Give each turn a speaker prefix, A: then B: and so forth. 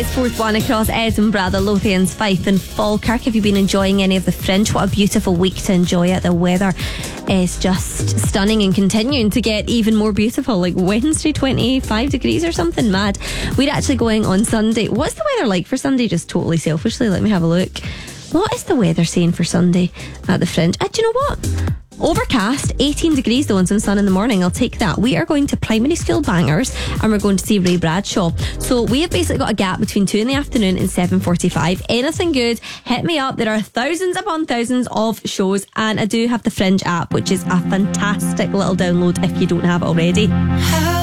A: fourth one across Edinburgh, the Lothians, Fife and Falkirk. Have you been enjoying any of the Fringe? What a beautiful week to enjoy it. The weather is just stunning and continuing to get even more beautiful. Like Wednesday, 25 degrees or something mad. We're actually going on Sunday. What's the weather like for Sunday? Just totally selfishly, let me have a look. What is the weather saying for Sunday at the Fringe? Do you know what? Overcast, 18 degrees though, and some sun in the morning. I'll take that. We are going to Primary School Bangers and we're going to see Ray Bradshaw. So we have basically got a gap between 2 in the afternoon and 7:45. Anything good, hit me up. There are thousands upon thousands of shows, and I do have the Fringe app, which is a fantastic little download if you don't have it already.